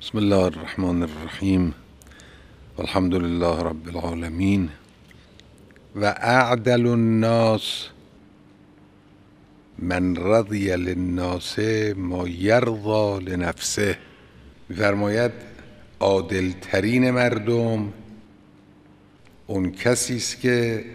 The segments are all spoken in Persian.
بسم الله الرحمن الرحیم والحمد لله رب العالمین و اعدل الناس من رضی للناس ما یرضی لنفسه. می‌فرماید عادل ترین مردم اون کسی است که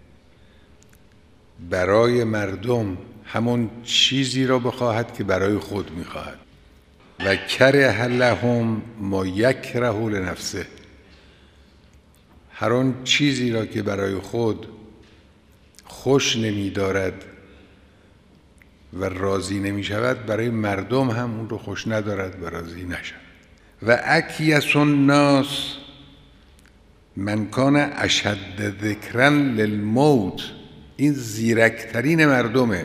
برای مردم همون چیزی را بخواهد که برای خود می‌خواهد و کره لهم ما یکره لنفسه. هر آن چیزی را که برای خود خوش نمی دارد و راضی نمی شود، برای مردم هم اون رو خوش ندارد و راضی نشود. و اکیس الناس من کان اشد ذکرا للموت. این زیرکترین مردمه.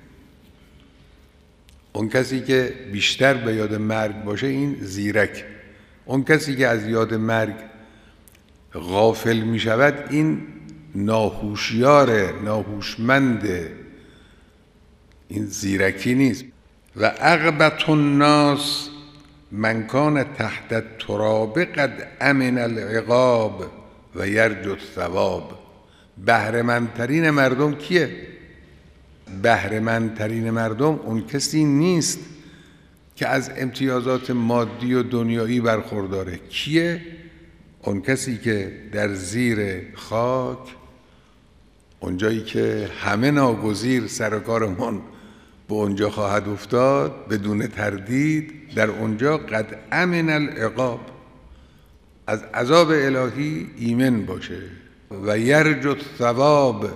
اون کسی که بیشتر به یاد مرگ باشه این زیرک. اون کسی که از یاد مرگ غافل می شود این ناهوشیار، ناهوشمنده، این زیرکی نیست. و اغبط الناس من کان تحت التراب قد امن العقاب و یرجو الثواب. بهره‌مندترین مردم کیه؟ بهره‌مندترین مردم اون کسی نیست که از امتیازات مادی و دنیایی برخورداره. کیه؟ اون کسی که در زیر خاک، اونجایی که همه ناگزیر سر کارمان به اونجا خواهد افتاد، بدون تردید در اونجا قد امن العقاب، از عذاب الهی ایمن باشه. و یرجو الثواب،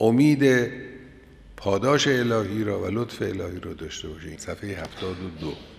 امید پاداش الهی را و لطف الهی را داشته باشه. صفحه 72.